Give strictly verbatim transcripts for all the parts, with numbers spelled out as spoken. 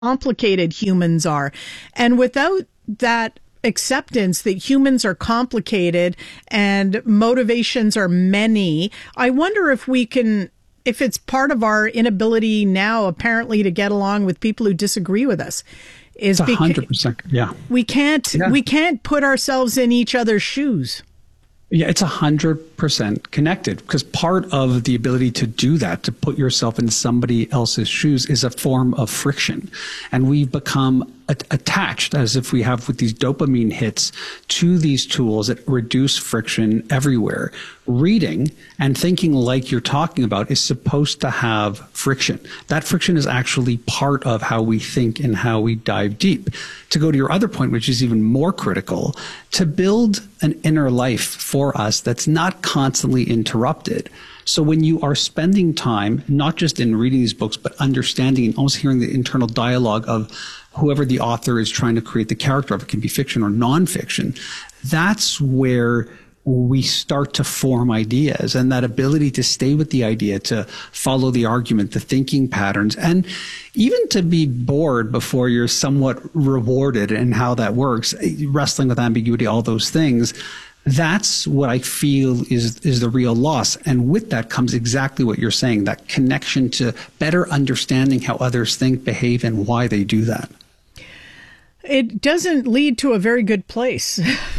complicated humans are. And without that acceptance that humans are complicated and motivations are many, I wonder if we can, if it's part of our inability now, apparently, to get along with people who disagree with us. Is it's one hundred percent, yeah. We can't, yeah. we can't put ourselves in each other's shoes. Yeah, it's one hundred percent connected, because part of the ability to do that, to put yourself in somebody else's shoes, is a form of friction. And we've become a- attached, as if we have with these dopamine hits, to these tools that reduce friction everywhere. Reading and thinking like you're talking about is supposed to have friction. That friction is actually part of how we think and how we dive deep. To go to your other point, which is even more critical, to build an inner life for us that's not constantly interrupted. So when you are spending time, not just in reading these books, but understanding and almost hearing the internal dialogue of whoever the author is trying to create the character of, it can be fiction or nonfiction, that's where we start to form ideas, and that ability to stay with the idea, to follow the argument, the thinking patterns, and even to be bored before you're somewhat rewarded in how that works, wrestling with ambiguity, all those things. That's what I feel is, is the real loss. And with that comes exactly what you're saying, that connection to better understanding how others think, behave, and why they do that. It doesn't lead to a very good place.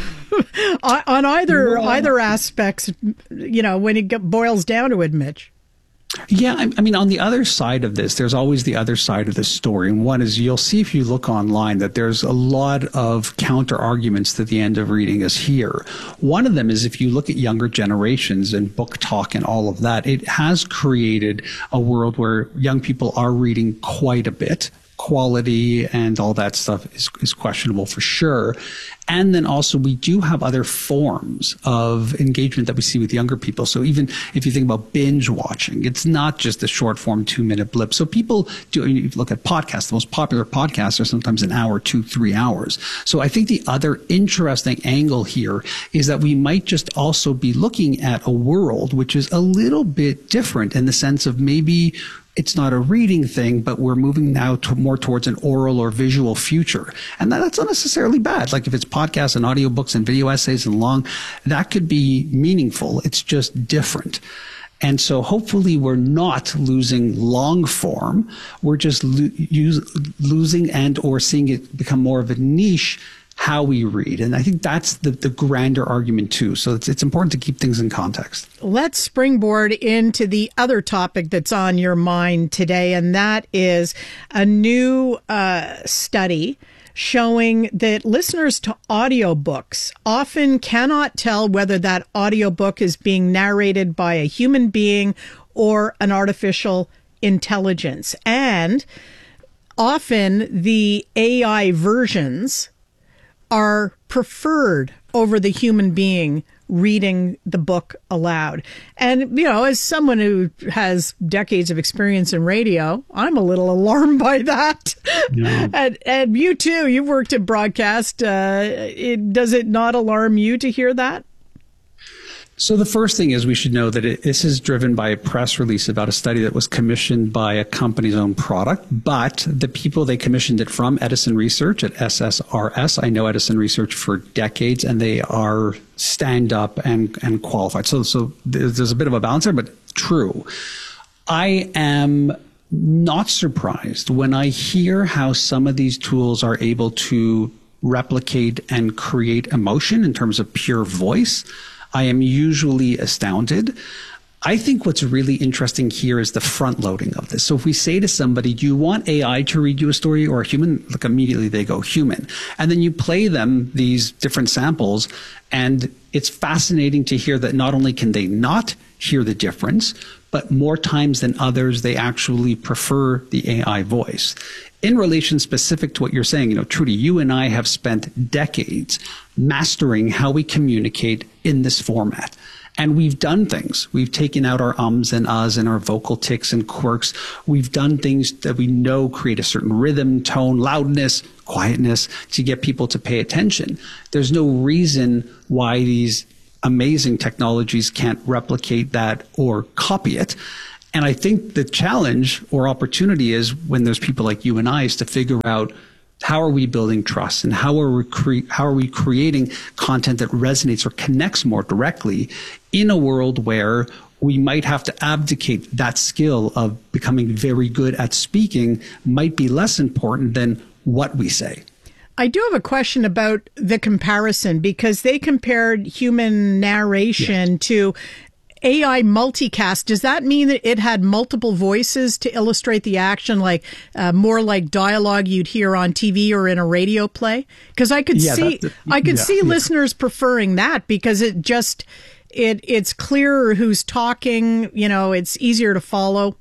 On either well, either aspects, you know, when it boils down to it, Mitch. Yeah, I, I mean, on the other side of this, there's always the other side of the story. And one is, you'll see if you look online that there's a lot of counter arguments to the end of reading us here. One of them is, if you look at younger generations and book talk and all of that, it has created a world where young people are reading quite a bit. Quality and all that stuff is, is questionable for sure. And then also, we do have other forms of engagement that we see with younger people. So even if you think about binge watching, it's not just a short form two minute blip. So people do, you look at podcasts, the most popular podcasts are sometimes an hour, two, three hours. So I think the other interesting angle here is that we might just also be looking at a world which is a little bit different, in the sense of maybe it's not a reading thing, but we're moving now to more towards an oral or visual future. And that, that's not necessarily bad. Like if it's podcasts and audiobooks and video essays and long, that could be meaningful. It's just different. And so hopefully we're not losing long form. We're just lo- use, losing and or seeing it become more of a niche, how we read. And I think that's the, the grander argument too. So it's, it's important to keep things in context. Let's springboard into the other topic that's on your mind today, and that is a new uh, study showing that listeners to audiobooks often cannot tell whether that audiobook is being narrated by a human being or an artificial intelligence. And often the A I versions are preferred over the human being reading the book aloud. And, you know, as someone who has decades of experience in radio, I'm a little alarmed by that. Yeah. and, and you too, you've worked in broadcast. Uh, it, does it not alarm you to hear that? So the first thing is, we should know that it, this is driven by a press release about a study that was commissioned by a company's own product, but the people they commissioned it from, Edison Research at S S R S, I know Edison Research for decades, and they are stand up and, and qualified. So, so there's a bit of a balance there, but true. I am not surprised when I hear how some of these tools are able to replicate and create emotion in terms of pure voice. I am usually astounded. I think what's really interesting here is the front loading of this. So if we say to somebody, do you want A I to read you a story or a human? Like immediately they go human. And then you play them these different samples, and it's fascinating to hear that not only can they not hear the difference, but more times than others, they actually prefer the A I voice. In relation specific to what you're saying, you know, Trudy, you and I have spent decades mastering how we communicate in this format. And we've done things. We've taken out our ums and uhs and our vocal tics and quirks. We've done things that we know create a certain rhythm, tone, loudness, quietness to get people to pay attention. There's no reason why these amazing technologies can't replicate that or copy it. And I think the challenge or opportunity is when there's people like you and I is to figure out how are we building trust and how are we cre- how are we creating content that resonates or connects more directly in a world where we might have to abdicate that skill of becoming very good at speaking might be less important than what we say. I do have a question about the comparison because they compared human narration yes. to A I multicast. Does that mean that it had multiple voices to illustrate the action, like uh, more like dialogue you'd hear on T V or in a radio play? Because I could yeah, see, the, I could yeah, see yeah. listeners preferring that because it just it it's clearer who's talking. You know, it's easier to follow.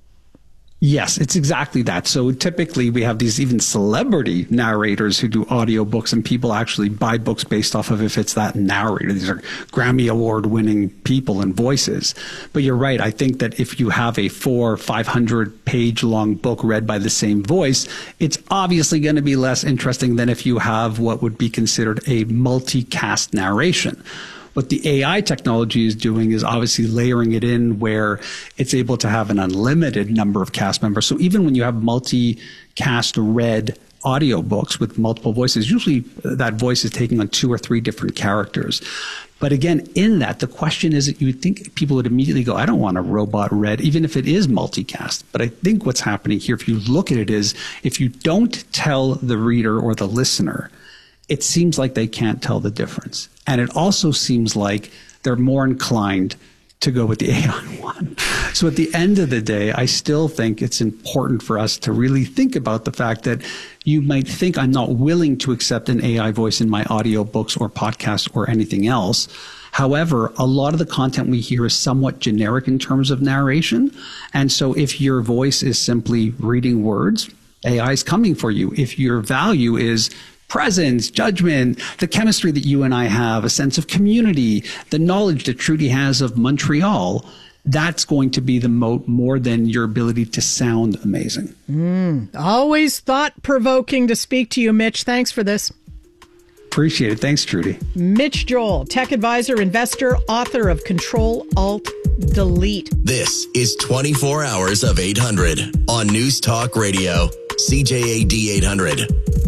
Yes, it's exactly that. So typically we have these even celebrity narrators who do audiobooks, and people actually buy books based off of if it's that narrator. These are Grammy Award winning people and voices. But you're right. I think that if you have a four, five hundred page long book read by the same voice, it's obviously going to be less interesting than if you have what would be considered a multicast narration. What the A I technology is doing is obviously layering it in where it's able to have an unlimited number of cast members. So even when you have multi-cast read audiobooks with multiple voices, usually that voice is taking on two or three different characters. But again, in that, the question is that you would think people would immediately go, I don't want a robot read, even if it is multicast. But I think what's happening here, if you look at it, is if you don't tell the reader or the listener, it seems like they can't tell the difference. And it also seems like they're more inclined to go with the A I one. So at the end of the day, I still think it's important for us to really think about the fact that you might think I'm not willing to accept an A I voice in my audiobooks or podcasts or anything else. However, a lot of the content we hear is somewhat generic in terms of narration. And so if your voice is simply reading words, A I is coming for you. If your value is presence, judgment, the chemistry that you and I have, a sense of community, the knowledge that Trudy has of Montreal, that's going to be the moat more than your ability to sound amazing. Mm, always thought-provoking to speak to you, Mitch. Thanks for this. Appreciate it. Thanks, Trudy. Mitch Joel, tech advisor, investor, author of Control, Alt, Delete. This is twenty-four hours of eight hundred on News Talk Radio, C J A D eight hundred.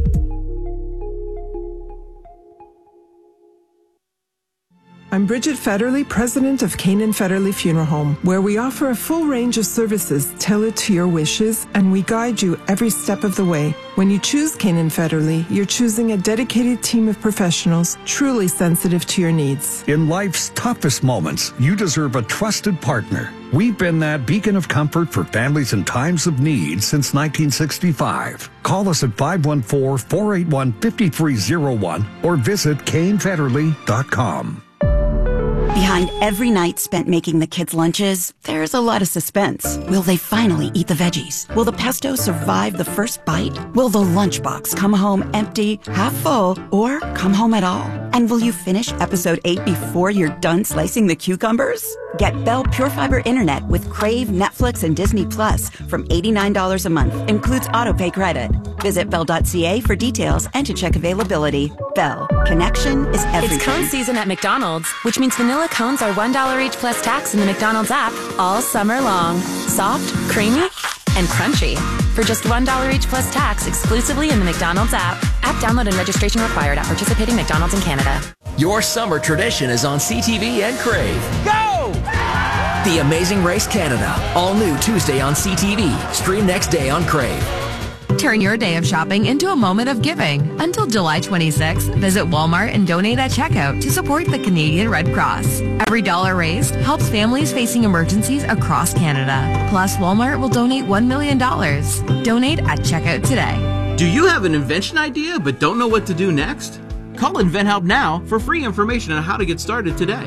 I'm Bridget Federley, president of Kane and Federley Funeral Home, where we offer a full range of services tailored to your wishes, and we guide you every step of the way. When you choose Kane and Federley, you're choosing a dedicated team of professionals truly sensitive to your needs. In life's toughest moments, you deserve a trusted partner. We've been that beacon of comfort for families in times of need since nineteen sixty-five. Call us at five one four, four eight one, five three zero one or visit kane federley dot com. Behind every night spent making the kids' lunches, there's a lot of suspense. Will they finally eat the veggies? Will the pesto survive the first bite? Will the lunchbox come home empty, half full, or come home at all? And will you finish episode eight before you're done slicing the cucumbers? Get Bell Pure Fiber Internet with Crave, Netflix, and Disney Plus from eighty-nine dollars a month. Includes autopay credit. Visit bell dot c a for details and to check availability. Bell. Connection is everything. It's cone season at McDonald's, which means vanilla cones are one dollar each plus tax in the McDonald's app all summer long. Soft, creamy, and crunchy. For just one dollar each plus tax exclusively in the McDonald's app. App download and registration required at participating McDonald's in Canada. Your summer tradition is on C T V and Crave. Go! The Amazing Race Canada. All new Tuesday on C T V. Stream next day on Crave. Turn your day of shopping into a moment of giving. Until July twenty-sixth, visit Walmart and donate at checkout to support the Canadian Red Cross. Every dollar raised helps families facing emergencies across Canada. Plus, Walmart will donate one million dollars. Donate at checkout today. Do you have an invention idea but don't know what to do next? Call InventHelp now for free information on how to get started today.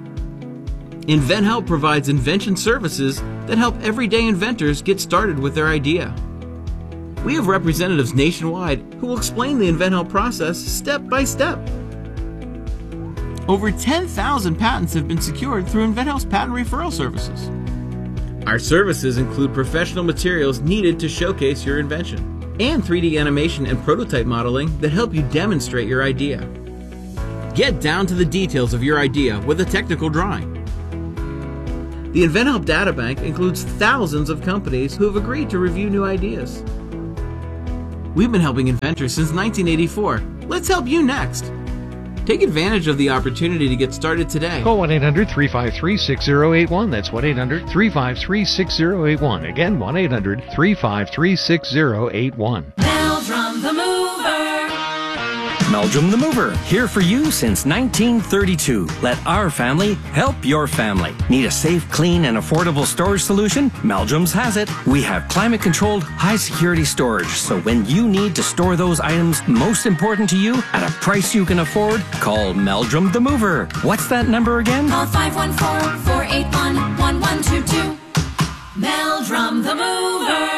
InventHelp provides invention services that help everyday inventors get started with their idea. We have representatives nationwide who will explain the InventHelp process step by step. Over ten thousand patents have been secured through InventHelp's patent referral services. Our services include professional materials needed to showcase your invention and three D animation and prototype modeling that help you demonstrate your idea. Get down to the details of your idea with a technical drawing. The InventHelp Databank includes thousands of companies who have agreed to review new ideas. We've been helping inventors since nineteen eighty-four. Let's help you next. Take advantage of the opportunity to get started today. Call one eight hundred three five three six zero eight one. That's one eight hundred three five three six zero eight one. Again, one eight hundred three five three six zero eight one. Meldrum the Mover. Meldrum the Mover, here for you since nineteen thirty-two. Let our family help your family. Need a safe, clean, and affordable storage solution? Meldrum's has it. We have climate-controlled, high-security storage, so when you need to store those items most important to you at a price you can afford, call Meldrum the Mover. What's that number again? Call five one four, four eight one, one one two two. Meldrum the Mover.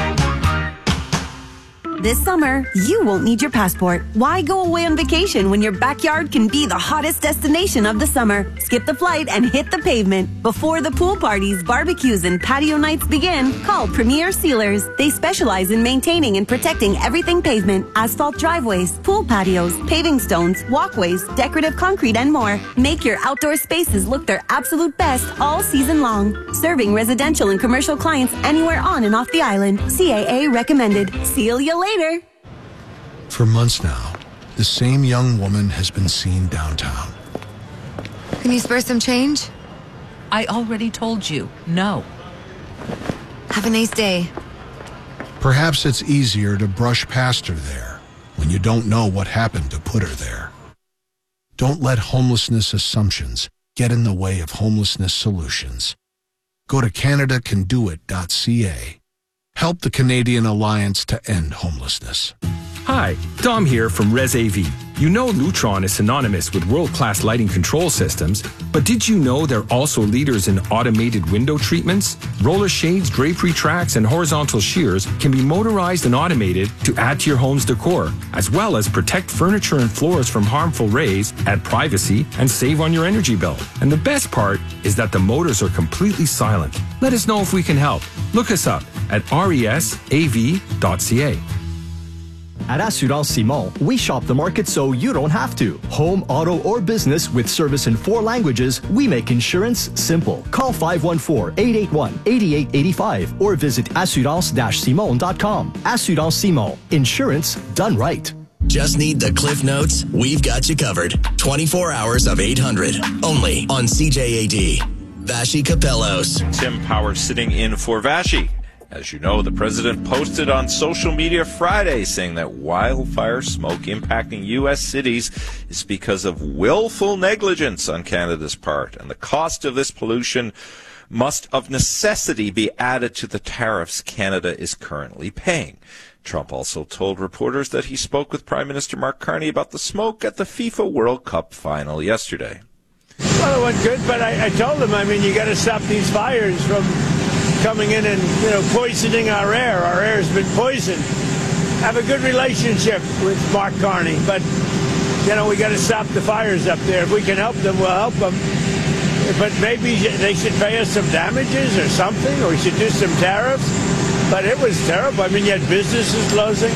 This summer, you won't need your passport. Why go away on vacation when your backyard can be the hottest destination of the summer? Skip the flight and hit the pavement. Before the pool parties, barbecues, and patio nights begin, call Premier Sealers. They specialize in maintaining and protecting everything pavement, asphalt driveways, pool patios, paving stones, walkways, decorative concrete, and more. Make your outdoor spaces look their absolute best all season long. Serving residential and commercial clients anywhere on and off the island. C A A recommended. Seal you later. For months now, the same young woman has been seen downtown. Can you spare some change? I already told you, no. Have a nice day. Perhaps it's easier to brush past her there when you don't know what happened to put her there. Don't let homelessness assumptions get in the way of homelessness solutions. Go to Canada Can Do It dot C A. Help the Canadian Alliance to End Homelessness. Hi, Dom here from Res A V. You know Lutron is synonymous with world-class lighting control systems, but did you know they're also leaders in automated window treatments? Roller shades, drapery tracks, and horizontal shears can be motorized and automated to add to your home's decor, as well as protect furniture and floors from harmful rays, add privacy, and save on your energy bill. And the best part is that the motors are completely silent. Let us know if we can help. Look us up at res a v dot c a. At Assurance Simon, we shop the market so you don't have to. Home, auto, or business with service in four languages, we make insurance simple. Call five one four, eight eight one, eight eight eight five or visit assurance dash simon dot com. Assurance Simon. Insurance done right. Just need the Cliff Notes? We've got you covered. twenty-four hours of eight hundred. Only on C J A D. Vashi Capellos. Tim Power sitting in for Vashi. As you know, the president posted on social media Friday saying that wildfire smoke impacting U S cities is because of willful negligence on Canada's part, and the cost of this pollution must of necessity be added to the tariffs Canada is currently paying. Trump also told reporters that he spoke with Prime Minister Mark Carney about the smoke at the FIFA World Cup final yesterday. Well, it went good, but I, I told him, I mean, you got to stop these fires from coming in and, you know, poisoning our air. Our air has been poisoned. Have a good relationship with Mark Carney, but, you know, we got to stop the fires up there. If we can help them, we'll help them. But maybe they should pay us some damages or something, or we should do some tariffs. But it was terrible. I mean, you had businesses closing.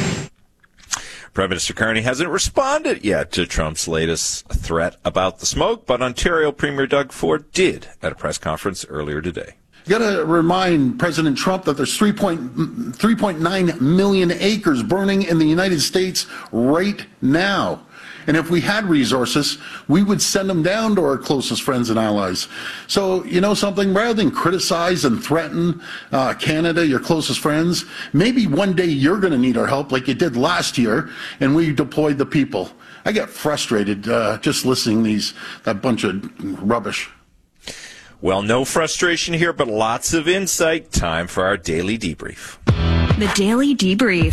Prime Minister Carney hasn't responded yet to Trump's latest threat about the smoke, but Ontario Premier Doug Ford did at a press conference earlier today. You got to remind President Trump that there's three point nine million acres burning in the United States right now. And if we had resources, we would send them down to our closest friends and allies. So, you know something, rather than criticize and threaten uh, Canada, your closest friends, maybe one day you're going to need our help like you did last year, and we deployed the people. I get frustrated uh, just listening to these, that bunch of rubbish. Well, no frustration here, but lots of insight. Time for our Daily Debrief. The Daily Debrief.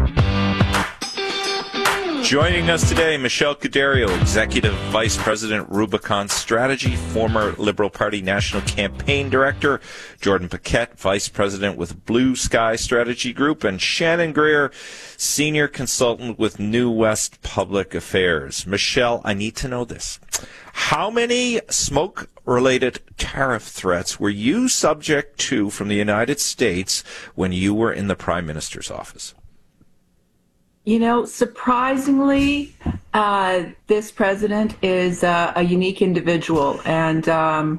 Joining us today, Michelle Cadario, Executive Vice President, Rubicon Strategy, former Liberal Party National Campaign Director, Jordan Paquette, Vice President with Blue Sky Strategy Group, and Shannon Greer, Senior Consultant with New West Public Affairs. Michelle, I need to know this. How many smoke-related tariff threats were you subject to from the United States when you were in the Prime Minister's office? You know, surprisingly, uh, this president is uh, a unique individual, and um,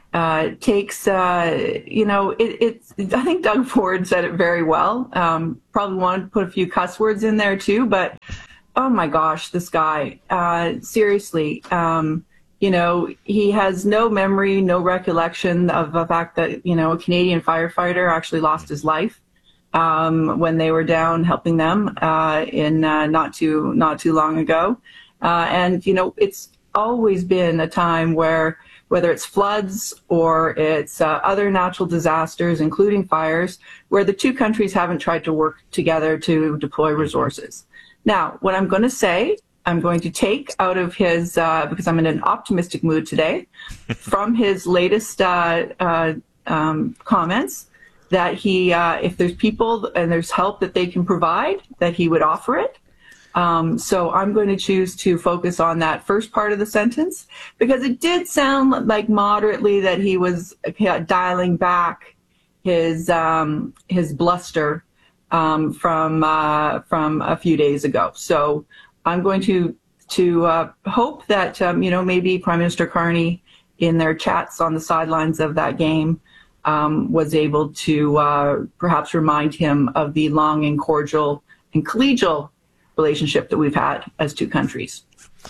uh, takes, uh, you know, it, it's, I think Doug Ford said it very well. Um, probably wanted to put a few cuss words in there too, but oh my gosh, this guy, uh, seriously, um, you know, he has no memory, no recollection of the fact that, you know, a Canadian firefighter actually lost his life um, when they were down helping them uh, in uh, not too not too long ago. Uh, and, you know, it's always been a time where, whether it's floods or it's uh, other natural disasters, including fires, where the two countries haven't tried to work together to deploy resources. Now, what I'm going to say, I'm going to take out of his, uh, because I'm in an optimistic mood today, from his latest uh, uh, um, comments, that he, uh, if there's people and there's help that they can provide, that he would offer it. Um, so I'm going to choose to focus on that first part of the sentence, because it did sound like moderately that he was uh, dialing back his um, his bluster um, from uh, from a few days ago. So I'm going to to uh, hope that um, you know, maybe Prime Minister Carney, in their chats on the sidelines of that game, um, was able to uh, perhaps remind him of the long and cordial and collegial relationship that we've had as two countries.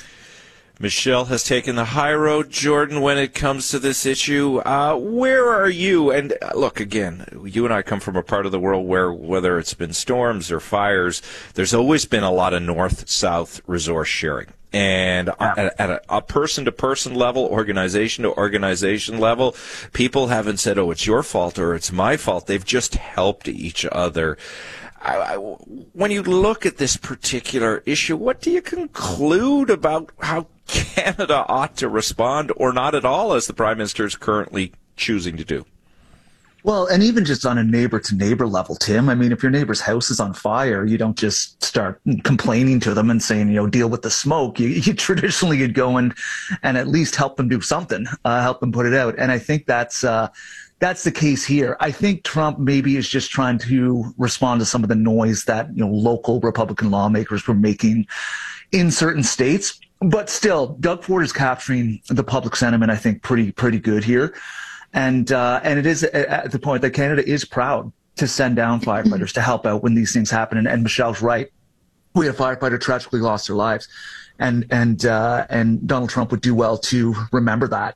Michelle has taken the high road, Jordan, when it comes to this issue. Uh, where are you? And uh, look, again, you and I come from a part of the world where, whether it's been storms or fires, there's always been a lot of north-south resource sharing. And yeah. at, at a, a person-to-person level, organization-to-organization level, people haven't said, oh, it's your fault or it's my fault. They've just helped each other. I, I, when you look at this particular issue, what do you conclude about how Canada ought to respond, or not at all, as the Prime Minister is currently choosing to do? Well, and even just on a neighbor-to-neighbor level, Tim, I mean, if your neighbor's house is on fire, you don't just start complaining to them and saying, you know, deal with the smoke. You, you traditionally you'd go and, and at least help them do something, uh, help them put it out. And I think that's uh, that's the case here. I think Trump maybe is just trying to respond to some of the noise that, you know, local Republican lawmakers were making in certain states. But still, Doug Ford is capturing the public sentiment, I think, pretty pretty good here. And uh, and it is at the point that Canada is proud to send down firefighters to help out when these things happen. And, and Michelle's right. We had a firefighter tragically lost their lives. And and uh, and Donald Trump would do well to remember that.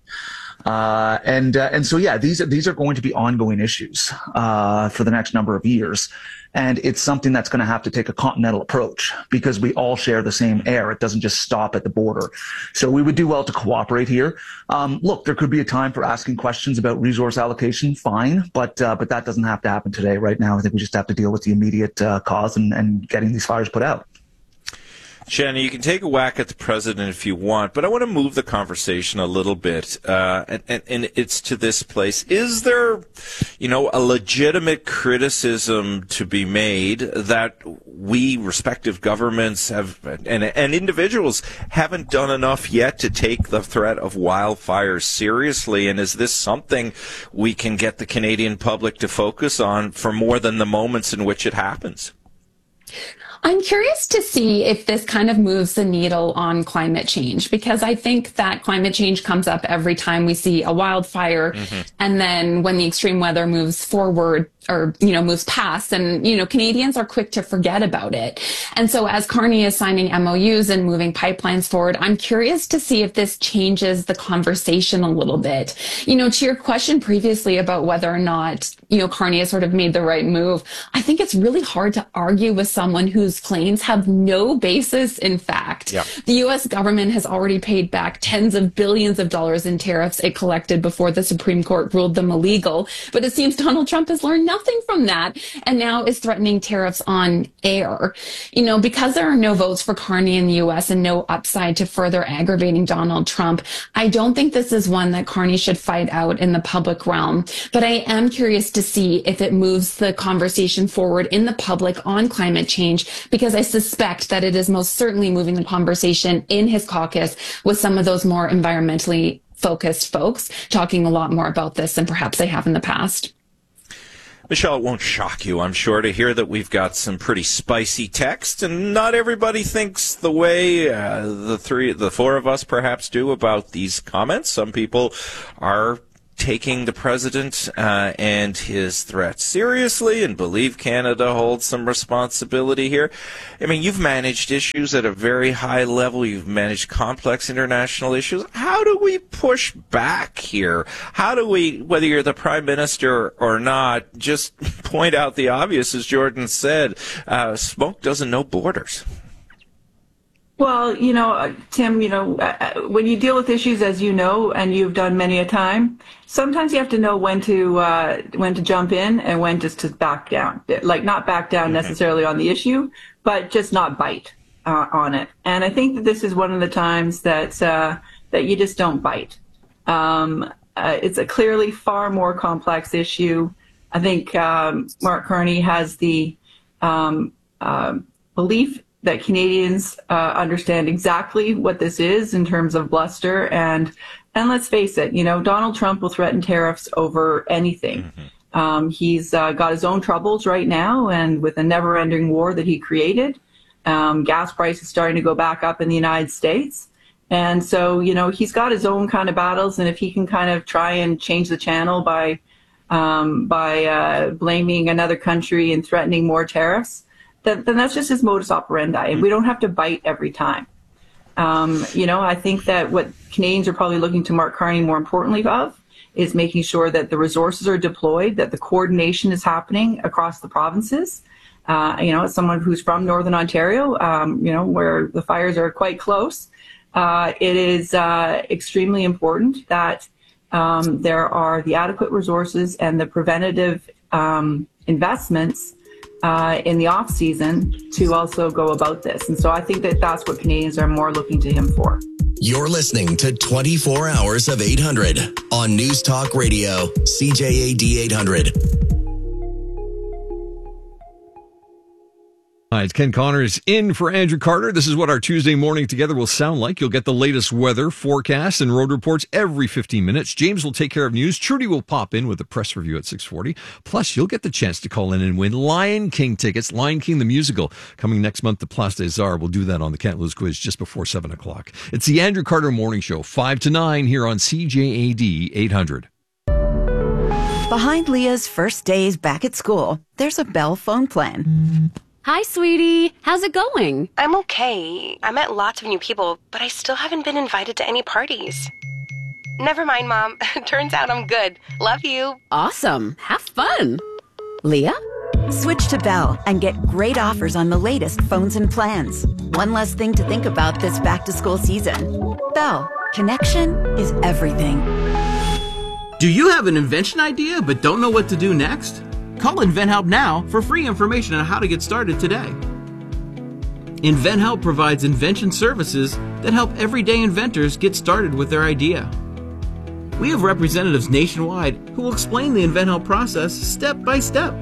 Uh, and uh, and so, yeah, these are, these are going to be ongoing issues uh, for the next number of years. And it's something that's going to have to take a continental approach, because we all share the same air. It doesn't just stop at the border. So we would do well to cooperate here. Um, look, there could be a time for asking questions about resource allocation. Fine. But uh, but that doesn't have to happen today. Right now, I think we just have to deal with the immediate uh, cause and, and getting these fires put out. Shannon, you can take a whack at the president if you want, but I want to move the conversation a little bit, uh, and, and, and it's to this place. Is there, you know, a legitimate criticism to be made that we, respective governments have, and, and individuals, haven't done enough yet to take the threat of wildfires seriously? And is this something we can get the Canadian public to focus on for more than the moments in which it happens? I'm curious to see if this kind of moves the needle on climate change, because I think that climate change comes up every time we see a wildfire. Mm-hmm. And then when the extreme weather moves forward, or, you know, moves past, and, you know, Canadians are quick to forget about it. And so as Carney is signing M O Us and moving pipelines forward, I'm curious to see if this changes the conversation a little bit. You know, to your question previously about whether or not, you know, Carney has sort of made the right move, I think it's really hard to argue with someone whose claims have no basis in fact. Yeah. The U S government has already paid back tens of billions of dollars in tariffs it collected before the Supreme Court ruled them illegal. But it seems Donald Trump has learned nothing from that, and now is threatening tariffs on air. You know, because there are no votes for Carney in the U S and no upside to further aggravating Donald Trump, I don't think this is one that Carney should fight out in the public realm. But I am curious to see if it moves the conversation forward in the public on climate change, because I suspect that it is most certainly moving the conversation in his caucus with some of those more environmentally focused folks talking a lot more about this than perhaps they have in the past. Michelle, it won't shock you, I'm sure, to hear that we've got some pretty spicy text, and not everybody thinks the way uh, the three, the four of us perhaps do about these comments. Some people are taking the president uh, and his threats seriously and believe Canada holds some responsibility here? I mean, you've managed issues at a very high level. You've managed complex international issues. How do we push back here? How do we, whether you're the prime minister or not, just point out the obvious, as Jordan said, uh, smoke doesn't know borders? Well, you know, uh, Tim, you know, uh, when you deal with issues, as you know, and you've done many a time, sometimes you have to know when to uh, when to jump in and when just to back down. Like not back down necessarily on the issue, but just not bite uh, on it. And I think that this is one of the times that uh, that you just don't bite. Um, uh, it's a clearly far more complex issue. I think um, Mark Carney has the um, uh, belief that Canadians uh, understand exactly what this is in terms of bluster. And and let's face it, you know, Donald Trump will threaten tariffs over anything. Mm-hmm. Um, he's uh, got his own troubles right now, and with a never-ending war that he created, um, gas prices starting to go back up in the United States. And so, you know, he's got his own kind of battles, and if he can kind of try and change the channel by, um, by uh, blaming another country and threatening more tariffs, Then, then that's just his modus operandi, and we don't have to bite every time. Um, you know, I think that what Canadians are probably looking to Mark Carney more importantly of is making sure that the resources are deployed, that the coordination is happening across the provinces. Uh, you know, as someone who's from Northern Ontario, um, you know, where the fires are quite close, uh, it is uh, extremely important that um, there are the adequate resources and the preventative um, investments Uh, in the off season to also go about this. And so I think that that's what Canadians are more looking to him for. You're listening to twenty-four hours of eight hundred on News Talk Radio, C J A D eight hundred. Hi, it's Ken Connors in for Andrew Carter. This is what our Tuesday morning together will sound like. You'll get the latest weather, forecast, and road reports every fifteen minutes. James will take care of news. Trudy will pop in with a press review at six forty. Plus, you'll get the chance to call in and win Lion King tickets. Lion King the musical coming next month to Place des Arts. We'll do that on the Can't Lose quiz just before seven o'clock. It's the Andrew Carter Morning Show, five to nine here on C J A D eight hundred. Behind Leah's first days back at school, there's a Bell phone plan. Hi, sweetie. How's it going? I'm okay. I met lots of new people, but I still haven't been invited to any parties. Never mind, Mom. Turns out I'm good. Love you. Awesome. Have fun. Leah? Switch to Bell and get great offers on the latest phones and plans. One less thing to think about this back-to-school season. Bell. Connection is everything. Do you have an invention idea but don't know what to do next? Call InventHelp now for free information on how to get started today. InventHelp provides invention services that help everyday inventors get started with their idea. We have representatives nationwide who will explain the InventHelp process step by step.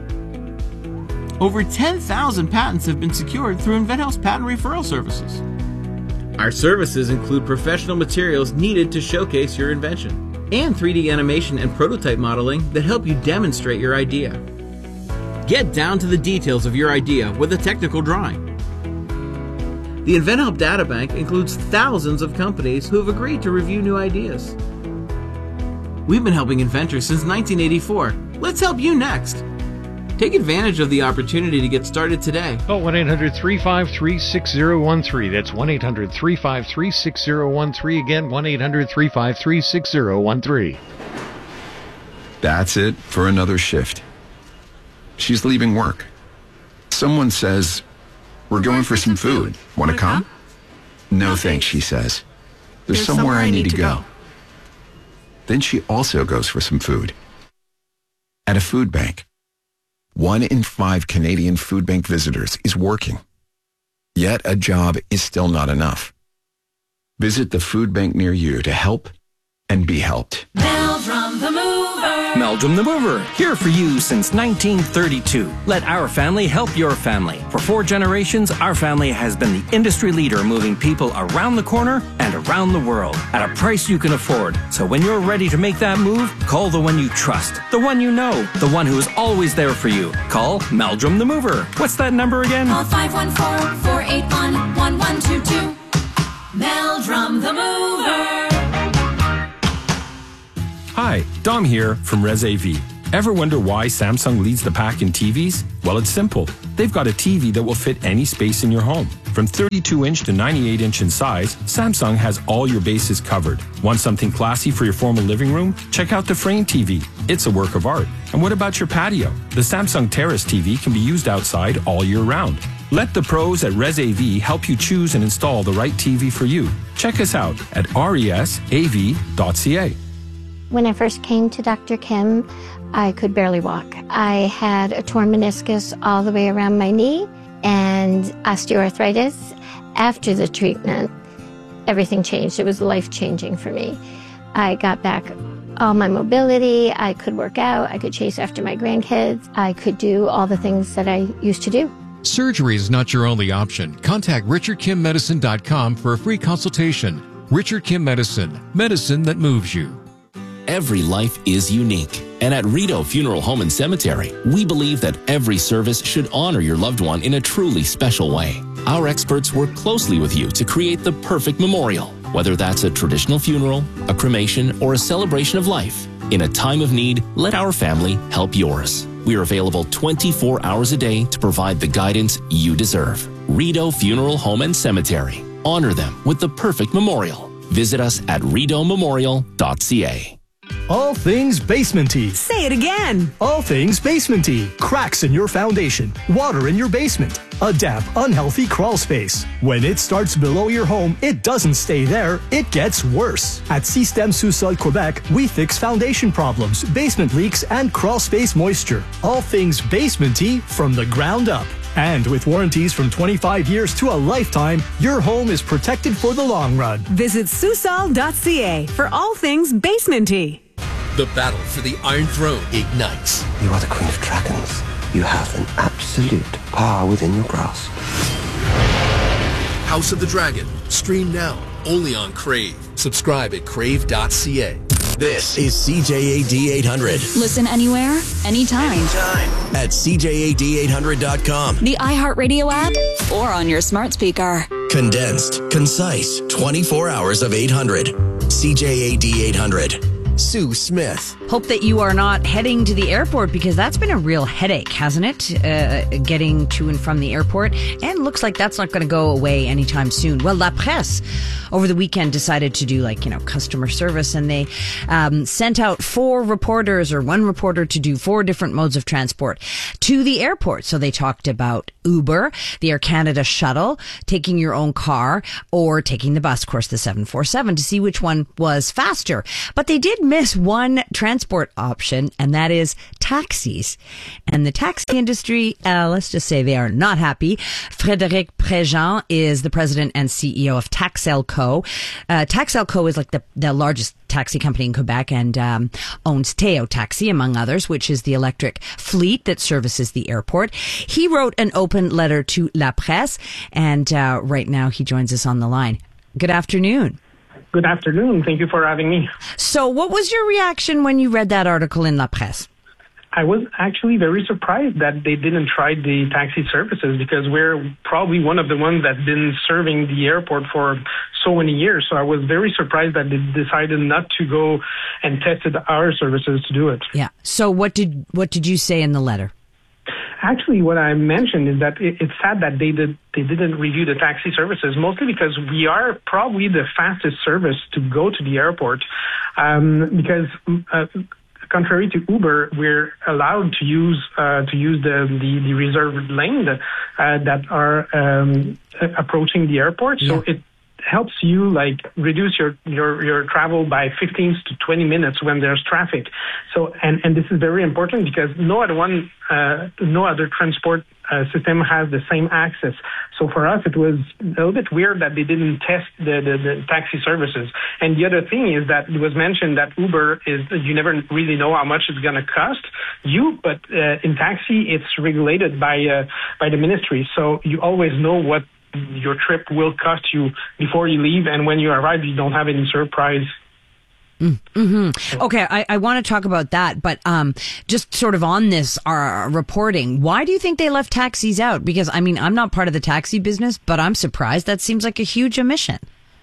Over ten thousand patents have been secured through InventHelp's patent referral services. Our services include professional materials needed to showcase your invention, and three D animation and prototype modeling that help you demonstrate your idea. Get down to the details of your idea with a technical drawing. The InventHelp Databank includes thousands of companies who have agreed to review new ideas. We've been helping inventors since nineteen eighty-four. Let's help you next. Take advantage of the opportunity to get started today. Call one eight hundred three five three six zero one three. That's one eight hundred three five three six zero one three. Again, one eight hundred three five three six zero one three. That's it for another shift. She's leaving work. Someone says, "We're going for some food. Want to come?" No thanks, she says. There's somewhere I need to go. Then she also goes for some food. At a food bank. One in five Canadian food bank visitors is working. Yet a job is still not enough. Visit the food bank near you to help and be helped. Meldrum the Mover. Meldrum the Mover, here for you since nineteen thirty-two. Let our family help your family. For four generations, our family has been the industry leader moving people around the corner and around the world at a price you can afford. So when you're ready to make that move, call the one you trust, the one you know, the one who is always there for you. Call Meldrum the Mover. What's that number again? Call five one four, four eight one, one one two two. Meldrum the Mover. Hi, Dom here from ResAV. Ever wonder why Samsung leads the pack in T Vs? Well, it's simple. They've got a T V that will fit any space in your home. From thirty-two inch to ninety-eight inch in size, Samsung has all your bases covered. Want something classy for your formal living room? Check out the Frame T V. It's a work of art. And what about your patio? The Samsung Terrace T V can be used outside all year round. Let the pros at ResAV help you choose and install the right T V for you. Check us out at resav dot c a. When I first came to Doctor Kim, I could barely walk. I had a torn meniscus all the way around my knee and osteoarthritis. After the treatment, everything changed. It was life-changing for me. I got back all my mobility. I could work out. I could chase after my grandkids. I could do all the things that I used to do. Surgery is not your only option. Contact richard kim medicine dot com for a free consultation. Richard Kim Medicine, medicine that moves you. Every life is unique. And at Rideau Funeral Home and Cemetery, we believe that every service should honor your loved one in a truly special way. Our experts work closely with you to create the perfect memorial, whether that's a traditional funeral, a cremation, or a celebration of life. In a time of need, let our family help yours. We are available twenty-four hours a day to provide the guidance you deserve. Rideau Funeral Home and Cemetery. Honor them with the perfect memorial. Visit us at rideau memorial dot c a. All things basement-y. Say it again. All things basement-y. Cracks in your foundation. Water in your basement. A damp, unhealthy crawl space. When it starts below your home, it doesn't stay there. It gets worse. At Système Sous-Sol Quebec, we fix foundation problems, basement leaks, and crawl space moisture. All things basement-y from the ground up. And with warranties from twenty-five years to a lifetime, your home is protected for the long run. Visit Susol dot c a for all things basement-y. The battle for the Iron Throne ignites. You are the Queen of Dragons. You have an absolute power within your grasp. House of the Dragon. Stream now. Only on Crave. Subscribe at crave dot c a. This is C J A D eight hundred. Listen anywhere, anytime. Anytime. At C J A D eight hundred dot com. The iHeartRadio app or on your smart speaker. Condensed, concise, twenty-four hours of eight hundred. C J A D eight hundred. Sue Smith. Hope that you are not heading to the airport because that's been a real headache, hasn't it? Uh, getting to and from the airport. And looks like that's not going to go away anytime soon. Well, La Presse over the weekend decided to do like, you know, customer service, and they um, sent out four reporters or one reporter to do four different modes of transport to the airport. So they talked about Uber, the Air Canada shuttle, taking your own car, or taking the bus, of course, the seven forty-seven, to see which one was faster. But they did miss one transport option, and that is taxis. And the taxi industry, uh, let's just say they are not happy. Frédéric Préjean is the president and C E O of Taxelco. Uh, Taxelco is like the, the largest taxi company in Quebec and um, owns Théo Taxi, among others, which is the electric fleet that services the airport. He wrote an open letter to La Presse, and uh, right now he joins us on the line. Good afternoon. Good afternoon. Thank you for having me. So what was your reaction when you read that article in La Presse? I was actually very surprised that they didn't try the taxi services because we're probably one of the ones that's been serving the airport for so many years. So I was very surprised that they decided not to go and tested our services to do it. Yeah. So what did what did you say in the letter? Actually, what I mentioned is that it, it's sad that they did they didn't review the taxi services, mostly because we are probably the fastest service to go to the airport. Um, because uh, contrary to Uber, we're allowed to use uh, to use the the, the reserved lane that, uh, that are um, approaching the airport. Yeah. So it helps you like reduce your, your, your travel by fifteen to twenty minutes when there's traffic. So, and, and this is very important because no other one, uh, no other transport uh, system has the same access. So for us, it was a little bit weird that they didn't test the, the, the taxi services. And the other thing is that it was mentioned that Uber is, you never really know how much it's going to cost you, but uh, in taxi, it's regulated by, uh, by the ministry. So you always know what your trip will cost you before you leave, and when you arrive, you don't have any surprise. Mm-hmm. Okay, I, I want to talk about that, but um, just sort of on this uh, reporting, why do you think they left taxis out? Because, I mean, I'm not part of the taxi business, but I'm surprised. That seems like a huge omission.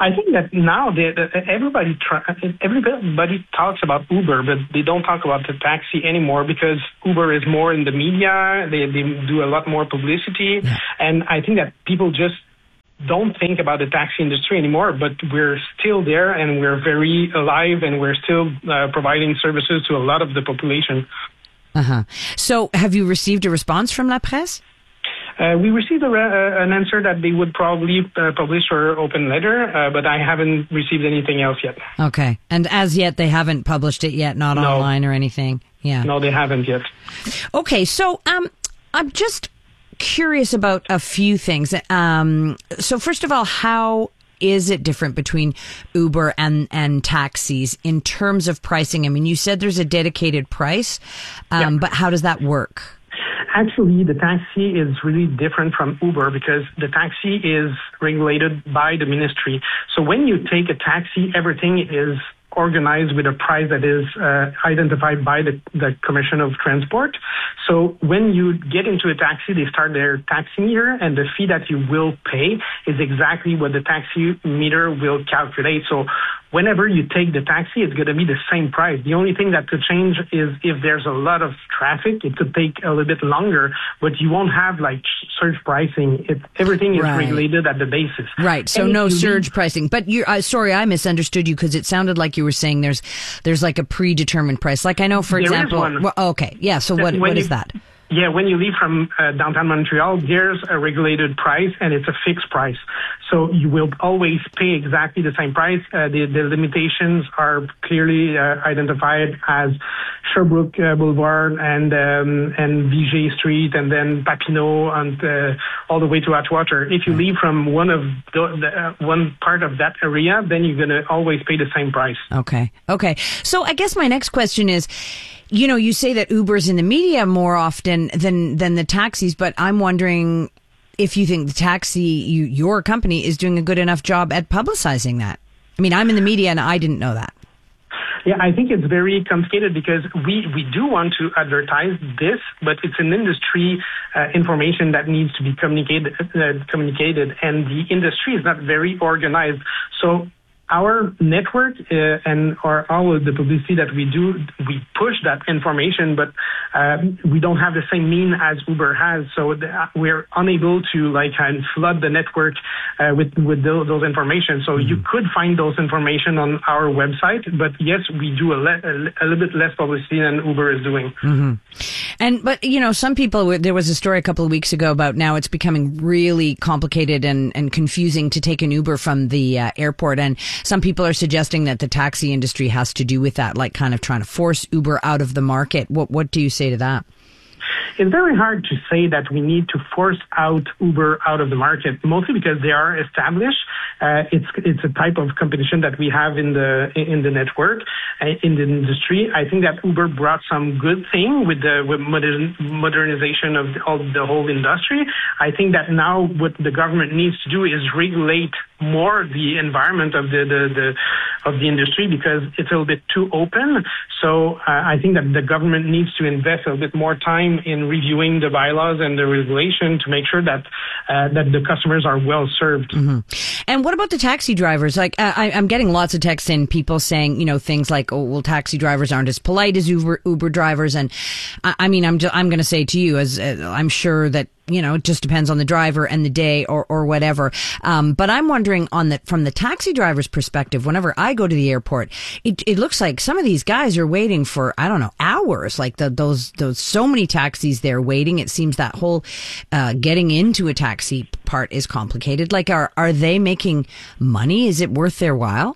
I think that now they, everybody try, everybody talks about Uber, but they don't talk about the taxi anymore because Uber is more in the media. They, they do a lot more publicity. Yeah. And I think that people just don't think about the taxi industry anymore, but we're still there and we're very alive and we're still uh, providing services to a lot of the population. Uh-huh. So have you received a response from La Presse? Uh, we received a, uh, an answer that they would probably uh, publish our open letter, uh, but I haven't received anything else yet. Okay. And as yet, they haven't published it yet, not no. online or anything? Yeah. No, they haven't yet. Okay. So um, I'm just curious about a few things. Um, so first of all, how is it different between Uber and, and taxis in terms of pricing? I mean, you said there's a dedicated price, um, yeah. but how does that work? Actually, the taxi is really different from Uber because the taxi is regulated by the ministry. So when you take a taxi, everything is organized with a price that is uh, identified by the, the Commission of Transport. So when you get into a taxi, they start their taxi meter, and the fee that you will pay is exactly what the taxi meter will calculate. So whenever you take the taxi, it's going to be the same price. The only thing that could change is if there's a lot of traffic, it could take a little bit longer, but you won't have like surge pricing. It, everything is right. regulated at the basis. Right. So and no surge leave, pricing. But you, uh, sorry, I misunderstood you because it sounded like you were saying there's there's like a predetermined price. Like I know, for there example. Is one. Well, okay. Yeah. So what what you, is that? Yeah, when you leave from uh, downtown Montreal, there's a regulated price and it's a fixed price. So you will always pay exactly the same price. Uh, the, the limitations are clearly uh, identified as Sherbrooke uh, Boulevard and um, and V J Street and then Papineau and uh, all the way to Atwater. If you leave from one of the, the uh, one part of that area, then you're going to always pay the same price. Okay. Okay. So I guess my next question is, you know, you say that Uber's in the media more often than than the taxis, but I'm wondering if you think the taxi, you, your company, is doing a good enough job at publicizing that. I mean, I'm in the media and I didn't know that. Yeah, I think it's very complicated because we, we do want to advertise this, but it's an industry uh, information that needs to be communicated, uh, communicated, and the industry is not very organized. So our network uh, and our, all of the publicity that we do, we push that information, but uh, we don't have the same mean as Uber has. So the, we're unable to like kind of flood the network uh, with with those, those information. So mm-hmm. you could find those information on our website, but yes, we do a, le- a, a little bit less publicity than Uber is doing. Mm-hmm. And but you know, some people. There was a story a couple of weeks ago about now it's becoming really complicated and and confusing to take an Uber from the uh, airport, and some people are suggesting that the taxi industry has to do with that, like kind of trying to force Uber out of the market. What what do you say to that? It's very hard to say that we need to force out Uber out of the market, mostly because they are established. Uh, it's it's a type of competition that we have in the in the network, uh, in the industry. I think that Uber brought some good thing with the with modern, modernization of the, of the whole industry. I think that now what the government needs to do is regulate more the environment of the, the, the of the industry because it's a little bit too open. So uh, I think that the government needs to invest a little bit more time in reviewing the bylaws and the regulation to make sure that uh, that the customers are well served. Mm-hmm. And what about the taxi drivers? Like I, I'm getting lots of texts in, people saying, you know, things like, "Oh, well, taxi drivers aren't as polite as Uber Uber drivers." And I, I mean, I'm just, I'm going to say to you, as uh, I'm sure that, you know, it just depends on the driver and the day or, or whatever. Um, but I'm wondering on the, from the taxi driver's perspective, whenever I go to the airport, it, it looks like some of these guys are waiting for, I don't know, hours, like the, those, those, so many taxis there waiting. It seems that whole, uh, getting into a taxi part is complicated. Like, are, are they making money? Is it worth their while?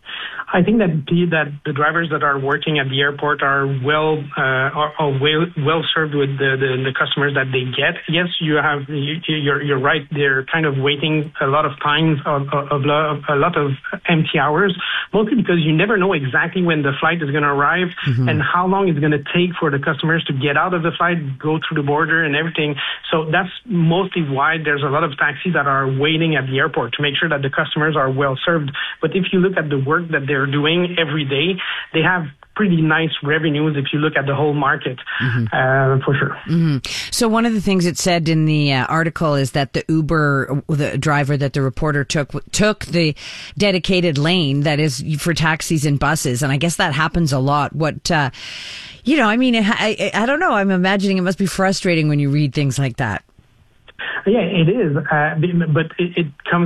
I think that the, that the drivers that are working at the airport are well uh, are, are well well served with the, the, the customers that they get. Yes, you have you, you're you're right. They're kind of waiting a lot of times of, of, of a lot of empty hours, mostly because you never know exactly when the flight is going to arrive mm-hmm. and how long it's going to take for the customers to get out of the flight, go through the border and everything. So that's mostly why there's a lot of taxis that are waiting at the airport to make sure that the customers are well served. But if you look at the work that they're doing every day, they have pretty nice revenues if you look at the whole market, mm-hmm. uh, for sure. Mm-hmm. So one of the things it said in the uh, article is that the Uber, the driver that the reporter took, took the dedicated lane that is for taxis and buses. And I guess that happens a lot. What, uh, you know, I mean, I, I, I don't know. I'm imagining it must be frustrating when you read things like that. Yeah, it is. Uh, but it, it comes